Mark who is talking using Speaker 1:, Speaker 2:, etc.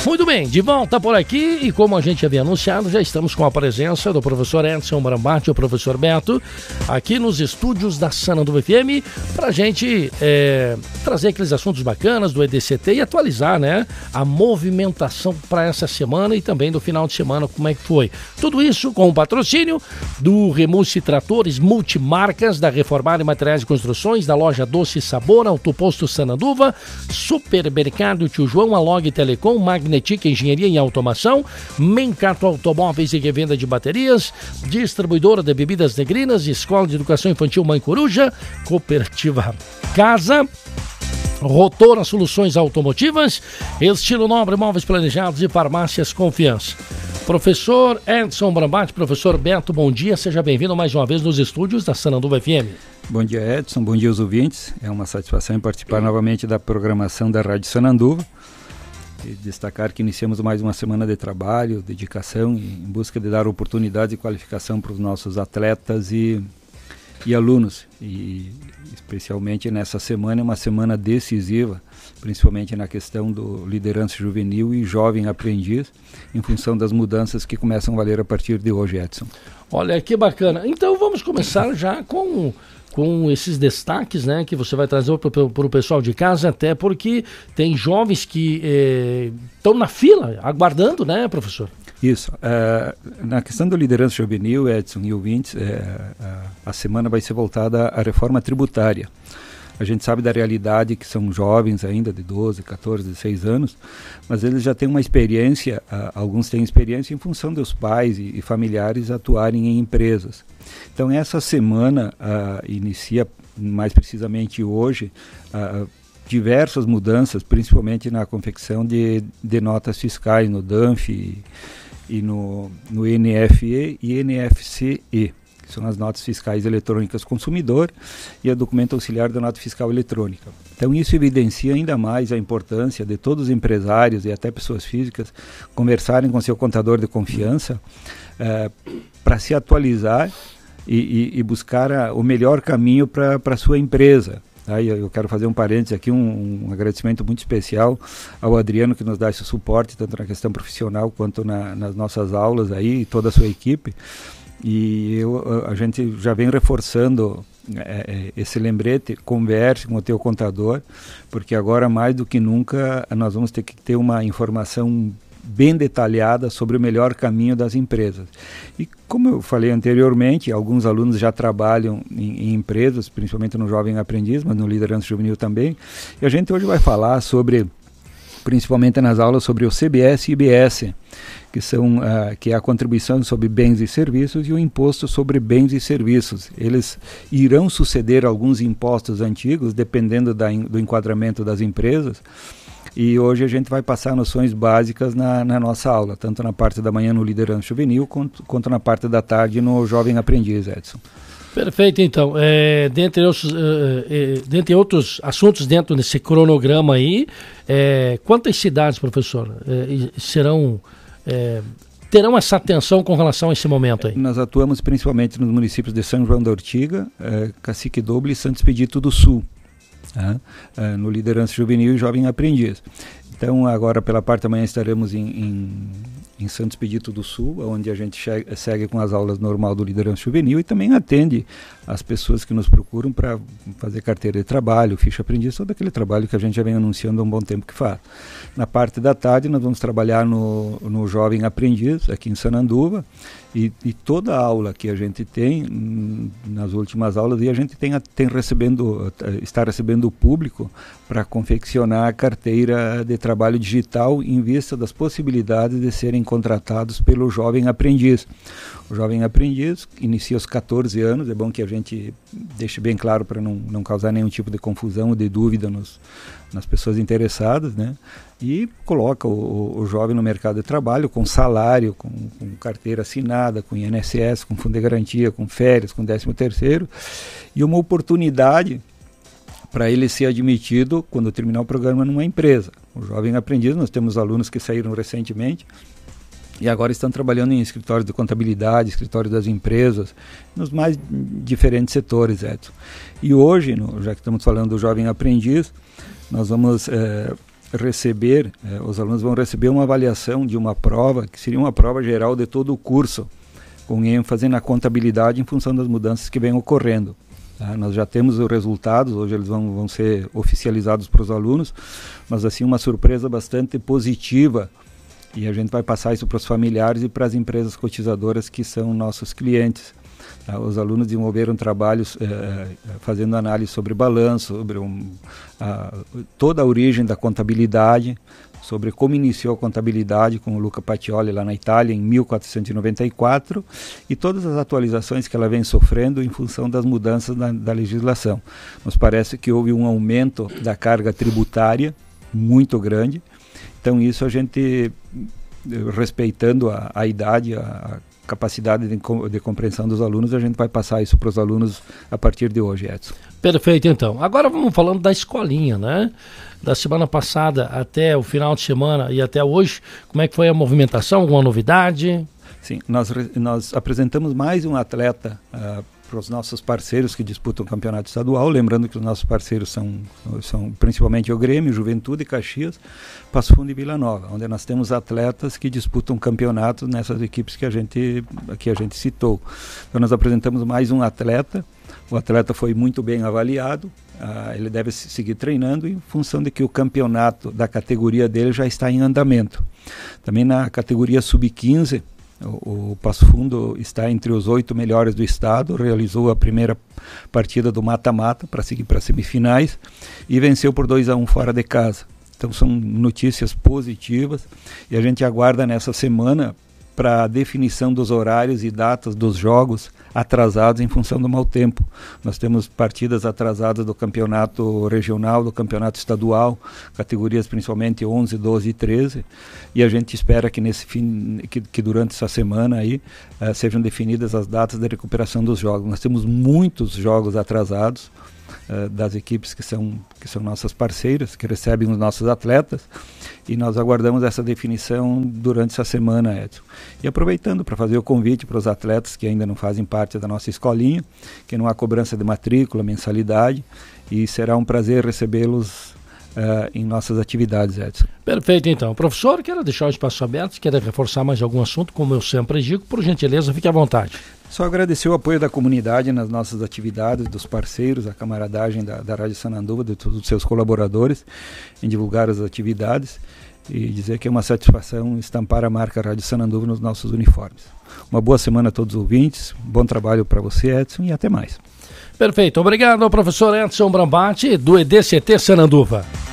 Speaker 1: Muito bem, de volta por aqui e como a gente havia anunciado, já estamos com a presença do professor Edson Brambati e o professor Beto aqui nos estúdios da Sananduva FM para a gente trazer aqueles assuntos bacanas do EDCT e atualizar, né, a movimentação para essa semana e também do final de semana, como é que foi. Tudo isso com o patrocínio do Remusse Tratores Multimarcas, da Reformar Materiais de Construções, da Loja Doce Sabor, Autoposto Sananduva, Supermercado Tio João, Alog Telecom, Magnetic Engenharia e Automação, Mencato Automóveis e Revenda de Baterias, Distribuidora de Bebidas Negrinas, Escola de Educação Infantil Mãe Coruja, Cooperativa Casa, Rotora Soluções Automotivas, Estilo Nobre Móveis Planejados e Farmácias Confiança. Professor Edson Brambati, professor Beto, bom dia, seja bem-vindo mais uma vez nos estúdios da Sananduva FM.
Speaker 2: Bom dia, Edson, bom dia aos ouvintes, é uma satisfação em participar novamente da programação da Rádio Sananduva e destacar que iniciamos mais uma semana de trabalho, dedicação em busca de dar oportunidade e qualificação para os nossos atletas e alunos, e especialmente nessa semana, é uma semana decisiva, principalmente na questão do liderança juvenil e jovem aprendiz, em função das mudanças que começam a valer a partir de hoje, Edson.
Speaker 1: Olha, que bacana. Então vamos começar já com esses destaques, né, que você vai trazer para o pessoal de casa, até porque tem jovens que estão na fila, aguardando, né, professor?
Speaker 2: Isso. Na questão da liderança juvenil, Edson e ouvintes, a semana vai ser voltada à reforma tributária. A gente sabe da realidade que são jovens ainda, de 12, 14, 16 anos, mas eles já têm uma experiência, alguns têm experiência em função dos pais e familiares atuarem em empresas. Então essa semana inicia, mais precisamente hoje, diversas mudanças, principalmente na confecção de notas fiscais no DANF e no NFE e NFCE, que são as notas fiscais eletrônicas consumidor e o documento auxiliar da nota fiscal eletrônica. Então isso evidencia ainda mais a importância de todos os empresários e até pessoas físicas conversarem com seu contador de confiança para se atualizar e buscar o melhor caminho para a sua empresa. Aí eu quero fazer um parênteses aqui, um agradecimento muito especial ao Adriano, que nos dá esse suporte, tanto na questão profissional quanto nas nossas aulas aí, e toda a sua equipe. E a gente já vem reforçando esse lembrete: converse com o teu contador, porque agora mais do que nunca nós vamos ter que ter uma informação bem detalhada sobre o melhor caminho das empresas. E como eu falei anteriormente, alguns alunos já trabalham em empresas, principalmente no Jovem Aprendiz, mas no Liderança Juvenil também, e a gente hoje vai falar sobre, principalmente nas aulas, sobre o CBS e IBS, que é a contribuição sobre bens e serviços e o imposto sobre bens e serviços. Eles irão suceder alguns impostos antigos, dependendo do enquadramento das empresas, e hoje a gente vai passar noções básicas na nossa aula, tanto na parte da manhã no Liderança Juvenil, quanto na parte da tarde no Jovem Aprendiz, Edson.
Speaker 1: Perfeito, então. Dentre outros assuntos dentro desse cronograma aí, quantas cidades, professor, terão essa atenção com relação a esse momento aí?
Speaker 2: Nós atuamos principalmente nos municípios de São João da Ortiga, Cacique Doble e Santo Expedito do Sul, no Liderança Juvenil e Jovem Aprendiz. Então agora pela parte da manhã estaremos em Santo Expedito do Sul, onde a gente segue com as aulas normal do Liderança Juvenil e também atende as pessoas que nos procuram para fazer carteira de trabalho, ficha aprendiz, todo aquele trabalho que a gente já vem anunciando há um bom tempo que faz. Na parte da tarde nós vamos trabalhar no Jovem Aprendiz, aqui em Sananduva, e toda a aula que a gente tem, nas últimas aulas, e a gente está recebendo o público para confeccionar a carteira de trabalho digital em vista das possibilidades de serem contratados pelo Jovem Aprendiz. O Jovem Aprendiz inicia aos 14 anos, é bom que a gente deixe bem claro para não causar nenhum tipo de confusão ou de dúvida nas pessoas interessadas, né? E coloca o jovem no mercado de trabalho com salário, com carteira assinada, com INSS, com fundo de garantia, com férias, com 13º, e uma oportunidade para ele ser admitido quando terminar o programa numa empresa. O Jovem Aprendiz, nós temos alunos que saíram recentemente e agora estão trabalhando em escritórios de contabilidade, escritórios das empresas, nos mais diferentes setores, Edson. E hoje, já que estamos falando do Jovem Aprendiz, nós vamos receber, os alunos vão receber uma avaliação de uma prova, que seria uma prova geral de todo o curso, com ênfase na contabilidade em função das mudanças que vêm ocorrendo. Tá? Nós já temos os resultados, hoje eles vão ser oficializados para os alunos, mas assim uma surpresa bastante positiva, e a gente vai passar isso para os familiares e para as empresas cotizadoras que são nossos clientes. Tá? Os alunos desenvolveram trabalhos fazendo análise sobre balanço, sobre toda a origem da contabilidade, sobre como iniciou a contabilidade com o Luca Pacioli lá na Itália em 1494 e todas as atualizações que ela vem sofrendo em função das mudanças da legislação. Nos parece que houve um aumento da carga tributária muito grande, então isso a gente, respeitando a idade, a capacidade de compreensão dos alunos, a gente vai passar isso para os alunos a partir de hoje, Edson.
Speaker 1: Perfeito, então. Agora vamos falando da escolinha, né? Da semana passada até o final de semana e até hoje, como é que foi a movimentação? Alguma novidade?
Speaker 2: Sim, nós apresentamos mais um atleta para os nossos parceiros que disputam o campeonato estadual, lembrando que os nossos parceiros são principalmente o Grêmio, Juventude, Caxias, Passo Fundo e Vila Nova, onde nós temos atletas que disputam campeonatos nessas equipes que a gente citou. Então nós apresentamos mais um atleta, o atleta foi muito bem avaliado, ele deve seguir treinando em função de que o campeonato da categoria dele já está em andamento. Também na categoria sub-15, o Passo Fundo está entre os 8 melhores do estado, realizou a primeira partida do mata-mata para seguir para as semifinais e venceu por 2-1 fora de casa. Então são notícias positivas e a gente aguarda nessa semana para a definição dos horários e datas dos jogos atrasados em função do mau tempo. Nós temos partidas atrasadas do campeonato regional, do campeonato estadual, categorias principalmente 11, 12 e 13, e a gente espera que que durante essa semana aí sejam definidas as datas de recuperação dos jogos. Nós temos muitos jogos atrasados das equipes que são nossas parceiras, que recebem os nossos atletas, e nós aguardamos essa definição durante essa semana, Edson. E aproveitando para fazer o convite para os atletas que ainda não fazem parte da nossa escolinha, que não há cobrança de matrícula, mensalidade, e será um prazer recebê-los em nossas atividades, Edson.
Speaker 1: Perfeito, então. Professor, quero deixar o espaço aberto, quer reforçar mais algum assunto, como eu sempre digo, por gentileza, fique à vontade.
Speaker 2: Só agradecer o apoio da comunidade nas nossas atividades, dos parceiros, a camaradagem da Rádio Sananduva, de todos os seus colaboradores, em divulgar as atividades e dizer que é uma satisfação estampar a marca Rádio Sananduva nos nossos uniformes. Uma boa semana a todos os ouvintes, bom trabalho para você, Edson, e até mais.
Speaker 1: Perfeito, obrigado ao professor Edson Brambati, do EDCT Sananduva.